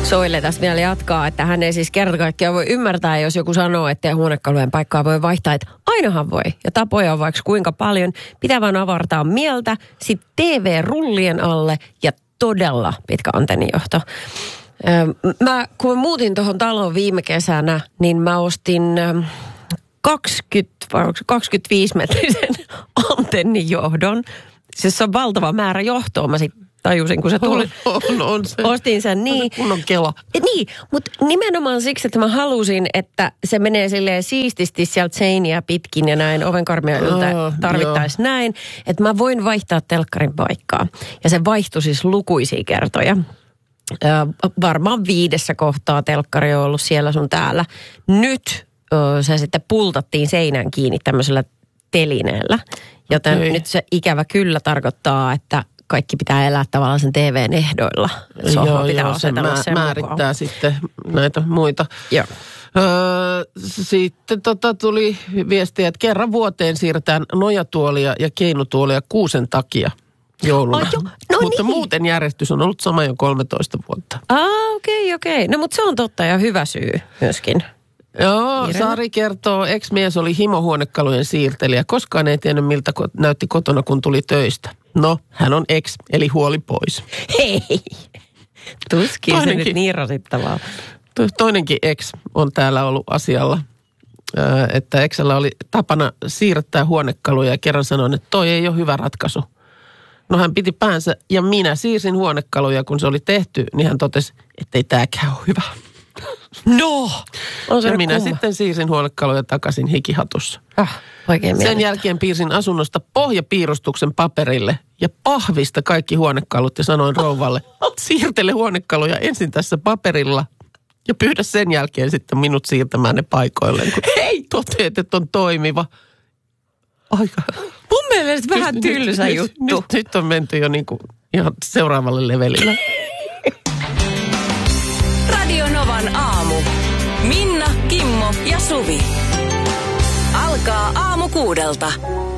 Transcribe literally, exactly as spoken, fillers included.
Soile tässä vielä jatkaa, että hän ei siis kerta kaikkiaan voi ymmärtää, jos joku sanoo, että huonekalujen paikkaa voi vaihtaa, että ainahan voi. Ja tapoja on vaikka kuinka paljon. Pitää vaan avartaa mieltä, sitten T V-rullien alle ja todella pitkä antennijohto. Mä, kun mä muutin tuohon taloon viime kesänä, niin mä ostin kaksikymmentä vai kaksikymmentäviisi metrisen antennijohdon. Siis se on valtava määrä johtoa. Mä sitten tajusin, kun se tuli. On, on, on se. Ostin sen niin. Kun on kela. Niin, mutta nimenomaan siksi, että mä halusin, että se menee silleen siististi sieltä seiniä pitkin ja näin ovenkarmia yltä Oh, tarvittaisiin näin. Että mä voin vaihtaa telkkarin paikkaa. Ja se vaihtui siis lukuisia kertoja. Ö, varmaan viidessä kohtaa telkkari on ollut siellä sun täällä. Nyt ö, se sitten pultattiin seinään kiinni tämmöisellä telineellä. Joten okay. Nyt se ikävä kyllä tarkoittaa, että kaikki pitää elää tavallaan sen T V:n ehdoilla. Sohva joo, pitää joo, se mä, määrittää mukaan. Sitten näitä muita. Joo. Öö, sitten tota tuli viestiä, että kerran vuoteen siirretään nojatuolia ja keinutuolia kuusen takia jouluna. Oh, no mutta niin. Muuten järjestys on ollut sama jo kolmetoista vuotta. Ah, okei, okay, okei. Okay. No mutta se on totta ja hyvä syy myöskin. Joo, Irena. Sari kertoo, ex-mies oli himohuonekalujen siirtelijä. Koskaan ei tiennyt, miltä näytti kotona, kun tuli töistä. No, hän on ex, eli huoli pois. Hei, tuskin toinenkin, se nyt niin rasittavaa. Toinenkin ex on täällä ollut asialla, että exällä oli tapana siirtää huonekaluja ja kerran sanoin, että toi ei ole hyvä ratkaisu. No hän piti päänsä ja minä siirsin huonekaluja, kun se oli tehty, niin hän totesi, että ei tääkään ole hyvä. No! On se ja minä kumma. Sitten siirsin huonekaluja takaisin hikihatussa. Ah, oikein Sen mieltä. Jälkeen piirsin asunnosta pohjapiirustuksen paperille ja pahvista kaikki huonekalut ja sanoin rouvalle, siirtele huonekaluja ensin tässä paperilla ja pyydä sen jälkeen sitten minut siirtämään ne paikoilleen, kun hei, toteet, että on toimiva. Aika. Mun mielestä vähän nyt, tylsä nyt, juttu. Nyt, nyt, nyt on menty jo niin kuin ihan seuraavalle levelille. Radio Novan aamu. Minna, Kimmo ja Suvi. Alkaa aamu kuudelta.